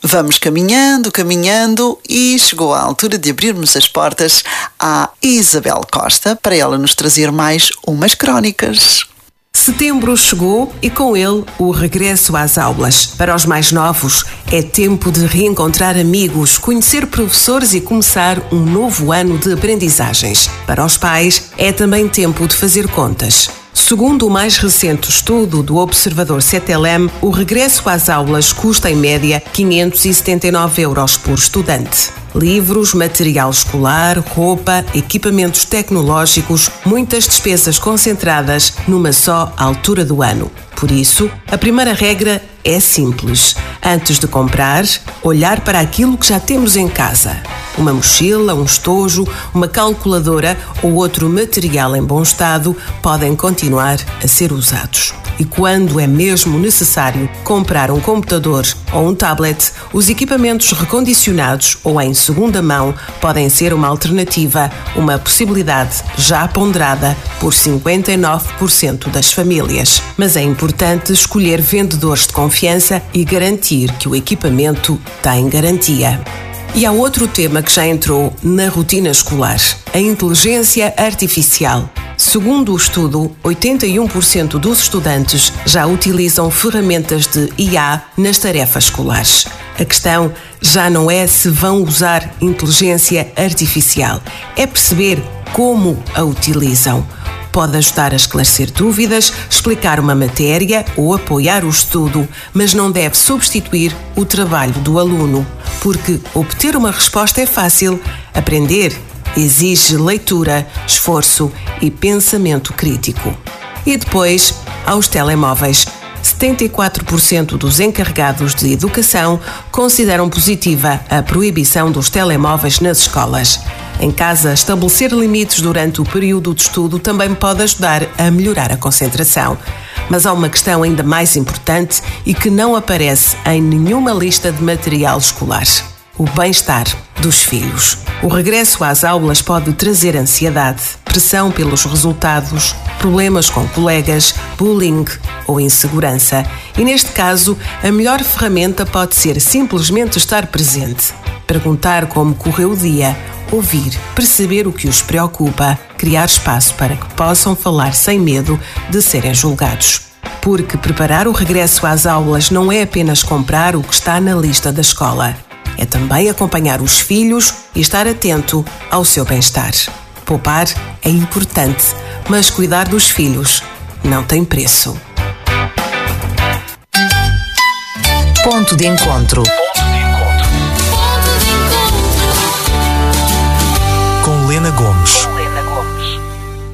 Vamos caminhando e chegou a altura de abrirmos as portas à Isabel Costa para ela nos trazer mais umas crónicas. Setembro chegou e com ele o regresso às aulas. Para os mais novos, é tempo de reencontrar amigos, conhecer professores e começar um novo ano de aprendizagens. Para os pais, é também tempo de fazer contas. Segundo o mais recente estudo do Observador CETELEM, o regresso às aulas custa em média 579 € por estudante. Livros, material escolar, roupa, equipamentos tecnológicos, muitas despesas concentradas numa só altura do ano. Por isso, a primeira regra é simples. Antes de comprar, olhar para aquilo que já temos em casa. Uma mochila, um estojo, uma calculadora ou outro material em bom estado podem continuar a ser usados. E quando é mesmo necessário comprar um computador ou um tablet, os equipamentos recondicionados ou em segunda mão podem ser uma alternativa, uma possibilidade já ponderada por 59% das famílias. Mas é importante escolher vendedores de confiança e garantir que o equipamento tem garantia. E há outro tema que já entrou na rotina escolar: a inteligência artificial. Segundo o estudo, 81% dos estudantes já utilizam ferramentas de IA nas tarefas escolares. A questão já não é se vão usar inteligência artificial, é perceber como a utilizam. Pode ajudar a esclarecer dúvidas, explicar uma matéria ou apoiar o estudo, mas não deve substituir o trabalho do aluno, porque obter uma resposta é fácil, aprender exige leitura, esforço e pensamento crítico. E depois, aos telemóveis. 74% dos encarregados de educação consideram positiva a proibição dos telemóveis nas escolas. Em casa, estabelecer limites durante o período de estudo também pode ajudar a melhorar a concentração. Mas há uma questão ainda mais importante e que não aparece em nenhuma lista de material escolar: o bem-estar dos filhos. O regresso às aulas pode trazer ansiedade, pressão pelos resultados, problemas com colegas, bullying ou insegurança. E neste caso, a melhor ferramenta pode ser simplesmente estar presente, perguntar como correu o dia, ouvir, perceber o que os preocupa, criar espaço para que possam falar sem medo de serem julgados. Porque preparar o regresso às aulas não é apenas comprar o que está na lista da escola. É também acompanhar os filhos e estar atento ao seu bem-estar. Poupar é importante, mas cuidar dos filhos não tem preço. Ponto de encontro.